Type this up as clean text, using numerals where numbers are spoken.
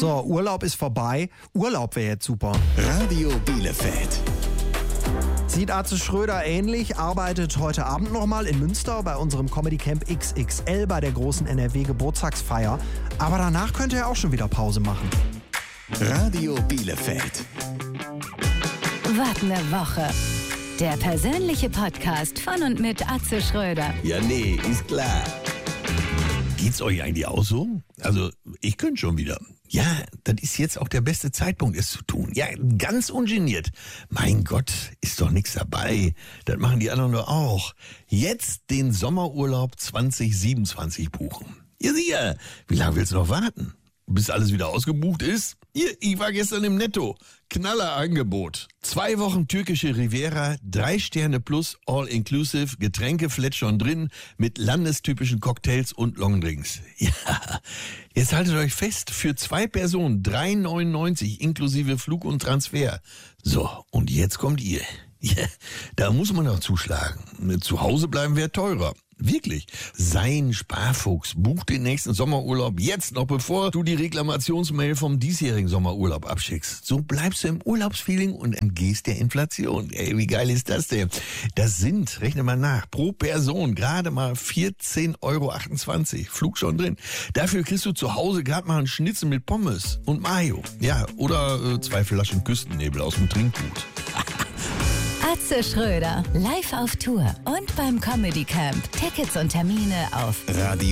So, Urlaub ist vorbei. Urlaub wäre jetzt super. Radio Bielefeld. Sieht Atze Schröder ähnlich, arbeitet heute Abend nochmal in Münster bei unserem Comedy Camp XXL bei der großen NRW-Geburtstagsfeier. Aber danach könnte er auch schon wieder Pause machen. Radio Bielefeld. Wart eine Woche. Der persönliche Podcast von und mit Atze Schröder. Ja, nee, ist klar. Geht's euch eigentlich auch so? Also, ich könnte schon wieder. Ja, das ist jetzt auch der beste Zeitpunkt, es zu tun. Ja, ganz ungeniert. Mein Gott, ist doch nichts dabei. Das machen die anderen doch auch. Jetzt den Sommerurlaub 2027 buchen. Ja, sicher. Wie lange willst du noch warten? Bis alles wieder ausgebucht ist? Hier, ich war gestern im Netto. Knallerangebot. 2 Wochen türkische Riviera, 3 Sterne plus, all inclusive, Getränke flat schon drin, mit landestypischen Cocktails und Longdrinks. Ja, jetzt haltet euch fest, für 2 Personen 3,99 inklusive Flug und Transfer. So, und jetzt kommt ihr. Ja, da muss man auch zuschlagen. Zu Hause bleiben wäre teurer. Wirklich. Sei ein Sparfuchs. Buch den nächsten Sommerurlaub jetzt noch, bevor du die Reklamationsmail vom diesjährigen Sommerurlaub abschickst. So bleibst du im Urlaubsfeeling und entgehst der Inflation. Ey, wie geil ist das denn? Das sind, rechne mal nach, pro Person gerade mal 14,28 €. Flug schon drin. Dafür kriegst du zu Hause gerade mal einen Schnitzel mit Pommes und Mayo. Ja, oder 2 Flaschen Küstennebel aus dem Trinkgut. Atze Schröder, live auf Tour und beim Comedy Camp. Tickets und Termine auf Radio